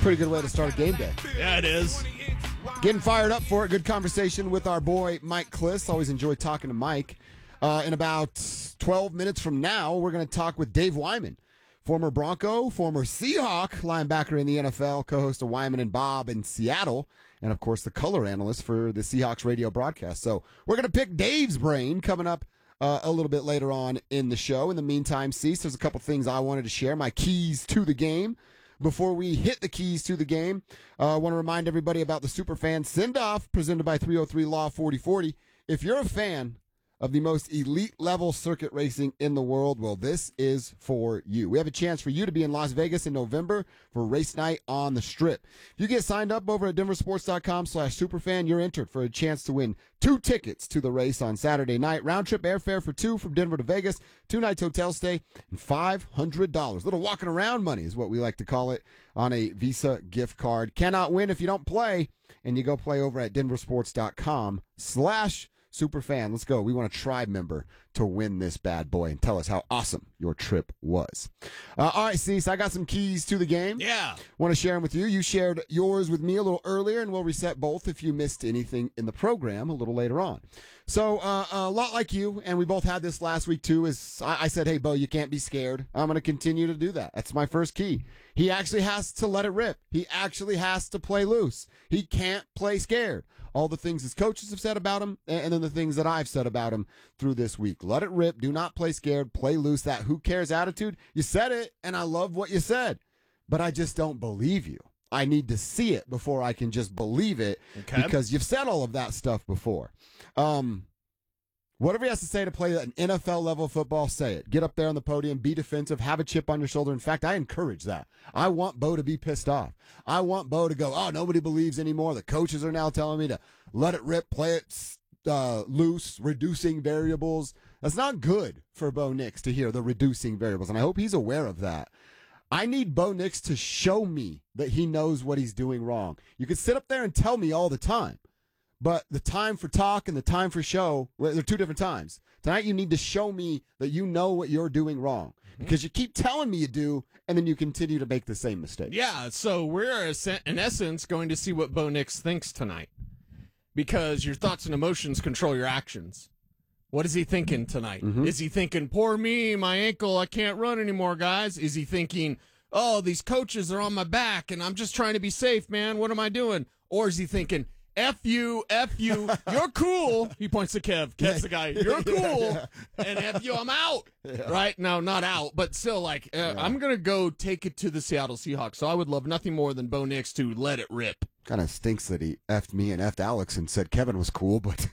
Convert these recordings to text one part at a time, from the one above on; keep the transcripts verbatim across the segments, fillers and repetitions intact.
Pretty good way to start a game day. Yeah, it is. Getting fired up for it. Good conversation with our boy Mike Kliss. Always enjoy talking to Mike. Uh, in about twelve minutes from now, we're going to talk with Dave Wyman, former Bronco, former Seahawk linebacker in the N F L, co-host of Wyman and Bob in Seattle, and of course the color analyst for the Seahawks radio broadcast. So we're going to pick Dave's brain coming up uh, a little bit later on in the show. In the meantime, Cease, there's a couple things I wanted to share, my keys to the game. Before we hit the keys to the game, uh, I want to remind everybody about the Superfan Send-Off presented by three oh three Law forty forty. If you're a fan of the most elite level circuit racing in the world, well, this is for you. We have a chance for you to be in Las Vegas in November for race night on the Strip. If you get signed up over at denversports.com slash superfan, you're entered for a chance to win two tickets to the race on Saturday night, round trip airfare for two from Denver to Vegas, two nights hotel stay, and five hundred dollars. Little walking around money is what we like to call it on a Visa gift card. Cannot win if you don't play, and you go play over at denversports.com slash Superfan. Let's go. We want a tribe member to win this bad boy and tell us how awesome your trip was. Uh, all right, Cease, I got some keys to the game. Yeah. Want to share them with you. You shared yours with me a little earlier, and we'll reset both if you missed anything in the program a little later on. So uh, a lot like you, and we both had this last week too, is I, I said, hey, Bo, you can't be scared. I'm going to continue to do that. That's my first key. He actually has to let it rip. He actually has to play loose. He can't play scared. All the things his coaches have said about him, and then the things that I've said about him through this week. Let it rip. Do not play scared. Play loose. That who cares attitude. You said it, and I love what you said, but I just don't believe you. I need to see it before I can just believe it, okay, because you've said all of that stuff before. Um, whatever he has to say to play an N F L level football, say it. Get up there on the podium, be defensive, have a chip on your shoulder. In fact, I encourage that. I want Bo to be pissed off. I want Bo to go, oh, nobody believes anymore. The coaches are now telling me to let it rip, play it uh, loose, reducing variables. That's not good for Bo Nix to hear the reducing variables, and I hope he's aware of that. I need Bo Nix to show me that he knows what he's doing wrong. You can sit up there and tell me all the time, but the time for talk and the time for show, well, they're two different times. Tonight you need to show me that you know what you're doing wrong, because you keep telling me you do, and then you continue to make the same mistake. Yeah, so we're, in essence, going to see what Bo Nix thinks tonight, because your thoughts and emotions control your actions. What is he thinking tonight? Mm-hmm. Is he thinking, poor me, my ankle, I can't run anymore, guys? Is he thinking, oh, these coaches are on my back, and I'm just trying to be safe, man. What am I doing? Or is he thinking, F you, F you, you're cool. He points to Kev. Kev's the guy. You're cool. Yeah, yeah. And F you, I'm out. Yeah. Right? No, not out, but still, like, uh, yeah. I'm going to go take it to the Seattle Seahawks. So I would love nothing more than Bo Nix to let it rip. Kind of stinks that he effed me and effed Alex and said Kevin was cool, but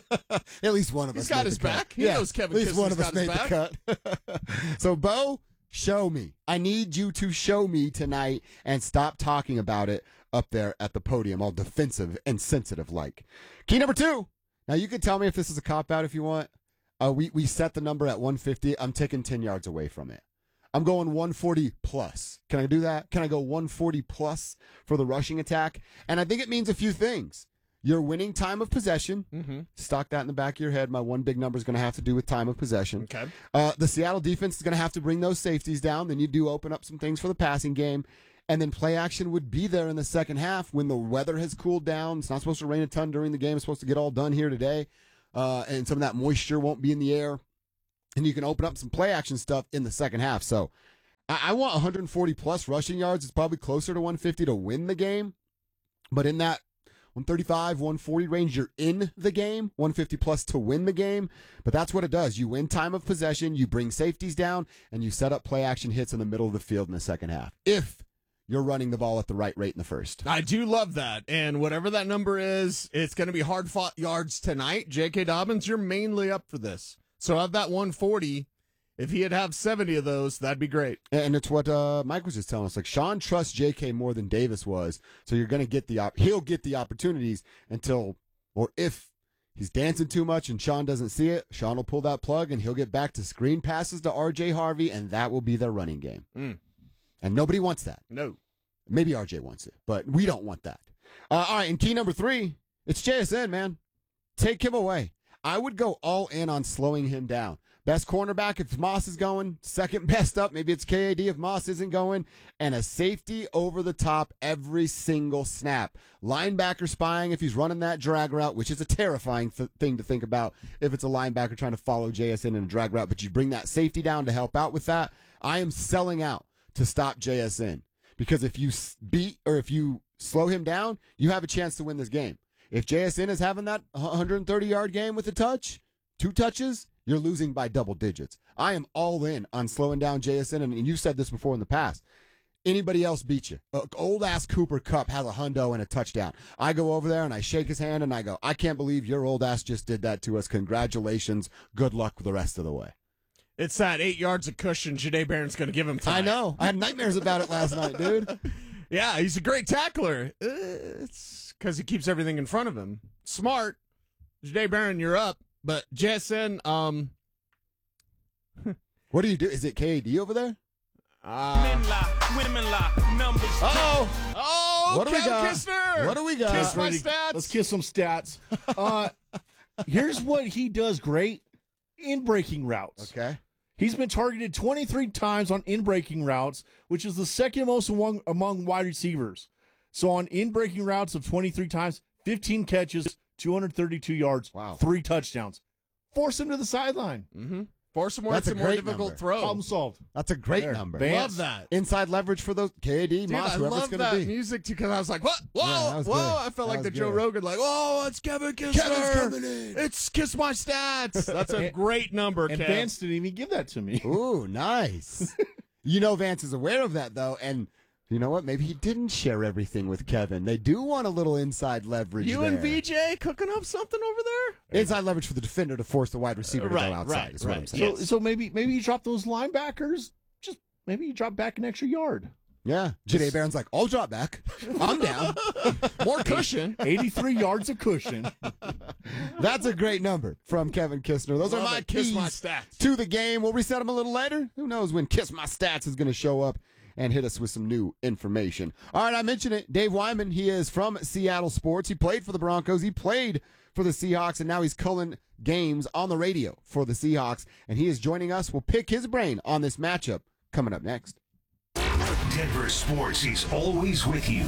at least one of He's us got made his the back. cut. He yeah, knows Kevin At least one of us made back. the cut. So, Bo, show me. I need you to show me tonight and stop talking about it up there at the podium, all defensive and sensitive like. Key number two. Now, you can tell me if this is a cop-out if you want. Uh, we, we set the number at one fifty. I'm taking ten yards away from it. I'm going one forty plus. Can I do that? Can I go one forty plus for the rushing attack? And I think it means a few things. You're winning time of possession. Mm-hmm. Stock that in the back of your head. My one big number is going to have to do with time of possession. Okay. Uh, the Seattle defense is going to have to bring those safeties down. Then you do open up some things for the passing game. And then play action would be there in the second half when the weather has cooled down. It's not supposed to rain a ton during the game. It's supposed to get all done here today. Uh, and some of that moisture won't be in the air. And you can open up some play action stuff in the second half. So I, I want one forty plus rushing yards. It's probably closer to one fifty to win the game. But in that one thirty-five, one forty range, you're in the game. one fifty plus to win the game. But that's what it does. You win time of possession, you bring safeties down, and you set up play action hits in the middle of the field in the second half. If you're running the ball at the right rate in the first. I do love that. And whatever that number is, it's going to be hard-fought yards tonight. J K. Dobbins, you're mainly up for this. So of that one forty, if he'd have seventy of those, that'd be great. And it's what uh, Mike was just telling us. Like, Sean trusts J K more than Davis was. So you're going to get the op- he'll get the opportunities until, or if he's dancing too much and Sean doesn't see it, Sean will pull that plug and he'll get back to screen passes to R J Harvey, and that will be their running game. Mm. And nobody wants that. No. Maybe R J wants it, but we don't want that. Uh, all right, and key number three, it's J S N, man. Take him away. I would go all in on slowing him down. Best cornerback if Moss is going. Second best up, maybe it's K A D if Moss isn't going. And a safety over the top every single snap. Linebacker spying if he's running that drag route, which is a terrifying th- thing to think about if it's a linebacker trying to follow J S N in a drag route. But you bring that safety down to help out with that. I am selling out to stop J S N. Because if you beat or if you slow him down, you have a chance to win this game. If J S N is having that one hundred thirty-yard game with a touch, two touches, you're losing by double digits. I am all in on slowing down J S N, and you said this before in the past. Anybody else beat you. Uh, old-ass Cooper Kupp has a hundo and a touchdown. I go over there, and I shake his hand, and I go, I can't believe your old ass just did that to us. Congratulations. Good luck the rest of the way. It's that eight yards of cushion Janae Barron's going to give him tonight. I know. I had nightmares about it last night, dude. Yeah, he's a great tackler. Uh, it's because he keeps everything in front of him. Smart. Janae Barron, you're up. But J S N, um... what do you do? Is it K A D over there? Uh, Men lie, women lie, numbers. Oh, oh, what do we Cal got? Kistner. What do we got? Kiss my Ready? stats. Let's kiss some stats. Uh, here's what he does great in breaking routes. Okay. He's been targeted twenty-three times on in-breaking routes, which is the second most among, among wide receivers. So on in-breaking routes of twenty-three times, fifteen catches, two hundred thirty-two yards, Wow. three touchdowns. Force him to the sideline. Mm-hmm. Force him where That's it's a a more great difficult number. throw. Problem solved. That's a great There. number. Vance. Love that. Inside leverage for those K A D, Dude, Moss, I whoever it's love going that to be. music because I was like, what? Whoa, Yeah, that was whoa. good. I felt That like was the Joe good. Rogan, like, oh, it's Kevin Kistner. Kevin's coming in. It's Kiss My Stats. That's a great number, And Kev. Vance didn't even give that to me. Ooh, nice. You know Vance is aware of that, though, and you know what? Maybe he didn't share everything with Kevin. They do want a little inside leverage You there. and V J cooking up something over there? Inside leverage for the defender to force the wide receiver to Right, go outside right, is what I'm right. saying. So, so maybe maybe you drop those linebackers. Just maybe you drop back an extra yard. Yeah. Janae Barron's like, I'll drop back. I'm down. More cushion. eighty-three yards of cushion. That's a great number from Kevin Kistner. Those are Love my it. Kiss keys My Stats. to the game. We'll reset them a little later. Who knows when Kiss My Stats is going to show up and hit us with some new information. All right, I mentioned it. Dave Wyman, he is from Seattle Sports. He played for the Broncos. He played for the Seahawks, and now he's calling games on the radio for the Seahawks. And he is joining us. We'll pick his brain on this matchup coming up next. Denver Sports is always with you.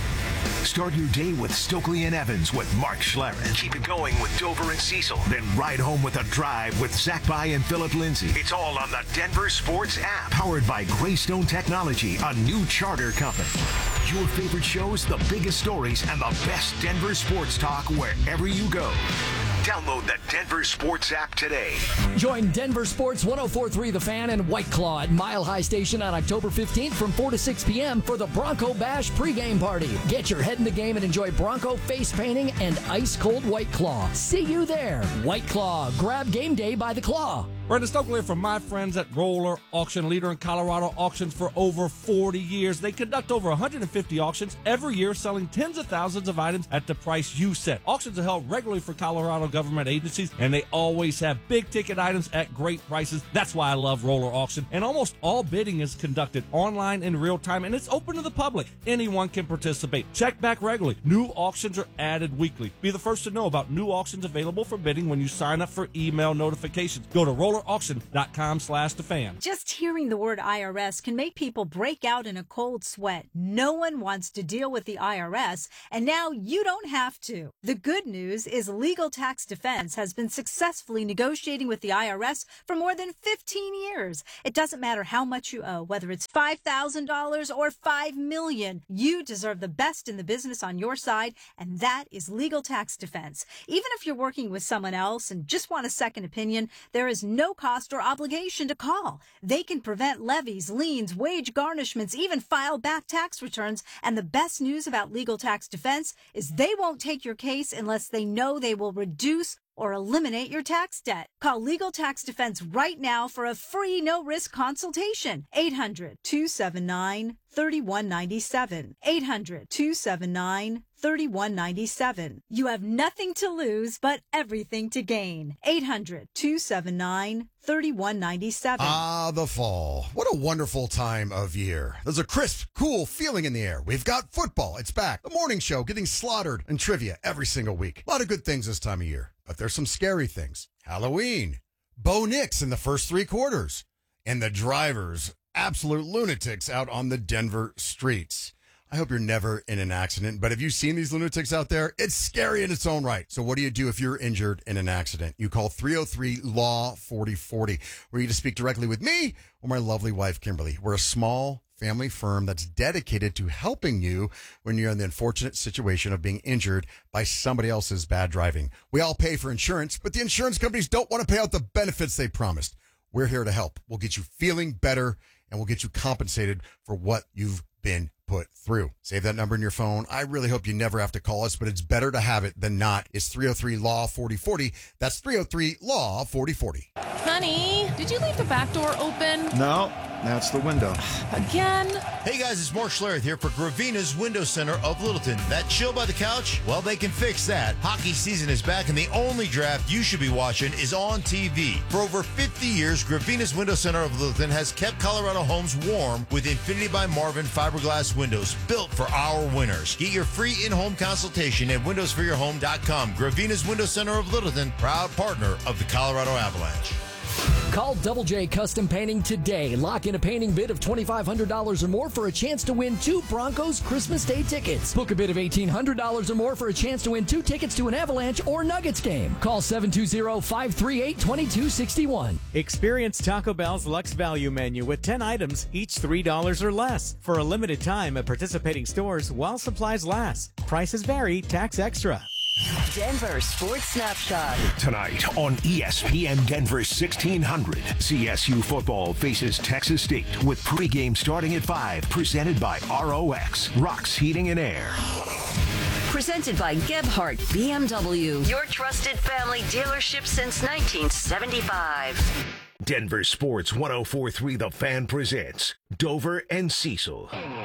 Start your day with Stokely and Evans with Mark Schlereth. Keep it going with Dover and Cecil. Then ride home with a drive with Zach By and Philip Lindsay. It's all on the Denver Sports app. Powered by Greystone Technology, a new charter company. Your favorite shows, the biggest stories, and the best Denver sports talk wherever you go. Download the Denver Sports app today. Join Denver Sports one oh four point three The Fan and White Claw at Mile High Station on October fifteenth from four to six p.m. for the Bronco Bash pregame party. Get your head in the game and enjoy Bronco face painting and ice-cold White Claw. See you there. White Claw. Grab game day by the claw. Brandon Stokely from my friends at Roller Auction, leader in Colorado auctions for over forty years. They conduct over one hundred fifty auctions every year, selling tens of thousands of items at the price you set. Auctions are held regularly for Colorado government agencies, and they always have big-ticket items at great prices. That's why I love Roller Auction. And almost all bidding is conducted online in real time, and it's open to the public. Anyone can participate. Check back regularly. New auctions are added weekly. Be the first to know about new auctions available for bidding when you sign up for email notifications. Go to roller auction dot com slash the fan. Just hearing the word I R S can make people break out in a cold sweat. No one wants to deal with the I R S, and now you don't have to. The good news is Legal Tax Defense has been successfully negotiating with the I R S for more than fifteen years. It doesn't matter how much you owe, whether it's five thousand dollars or five million dollars. You deserve the best in the business on your side, and that is Legal Tax Defense. Even if you're working with someone else and just want a second opinion, there is no cost or obligation to call. They can prevent levies, liens, wage garnishments, even file back tax returns. And the best news about Legal Tax Defense is they won't take your case unless they know they will reduce or eliminate your tax debt. Call Legal Tax Defense right now for a free no-risk consultation. eight hundred, two seven nine, three one nine seven. eight hundred, two seven nine, three one nine seven. You have nothing to lose, but everything to gain. eight hundred, two seven nine, three one nine seven. Ah, the fall. What a wonderful time of year. There's a crisp, cool feeling in the air. We've got football. It's back. The morning show getting slaughtered and trivia every single week. A lot of good things this time of year, but there's some scary things. Halloween. Bo Nix in the first three quarters. And the drivers, absolute lunatics out on the Denver streets. I hope you're never in an accident, but have you seen these lunatics out there? It's scary in its own right. So what do you do if you're injured in an accident? You call three oh three L A W forty forty. We're here to speak directly with me or my lovely wife, Kimberly. We're a small family firm that's dedicated to helping you when you're in the unfortunate situation of being injured by somebody else's bad driving. We all pay for insurance, but the insurance companies don't want to pay out the benefits they promised. We're here to help. We'll get you feeling better, and we'll get you compensated for what you've been put through. Save that number in your phone. I really hope you never have to call us, but it's better to have it than not. It's three oh three L A W forty forty. That's three oh three L A W forty forty. Honey, did you leave the back door open? No, that's the window. Again? Hey guys, it's Mark Schlereth here for Gravina's Window Center of Littleton. That chill by the couch? Well, they can fix that. Hockey season is back, and the only draft you should be watching is on T V. For over fifty years, Gravina's Window Center of Littleton has kept Colorado homes warm with Infinity by Marvin fiberglass windows built for our winners. Get your free in-home consultation at windows for your home dot com. Gravina's Window Center of Littleton, proud partner of the Colorado Avalanche. Call Double J Custom Painting today. Lock in a painting bid of twenty-five hundred dollars or more for a chance to win two Broncos Christmas Day tickets. Book a bid of eighteen hundred dollars or more for a chance to win two tickets to an Avalanche or Nuggets game. Call seven two zero, five three eight, two two six one. Experience Taco Bell's Luxe Value Menu with ten items, each three dollars or less. For a limited time at participating stores while supplies last. Prices vary, tax extra. Denver Sports Snapshot. Tonight on E S P N Denver sixteen hundred, C S U football faces Texas State with pregame starting at five, presented by R O X, Rocks Heating and Air. Presented by Gebhardt B M W, your trusted family dealership since nineteen seventy-five. Denver Sports one oh four point three The Fan presents Dover and Cecil.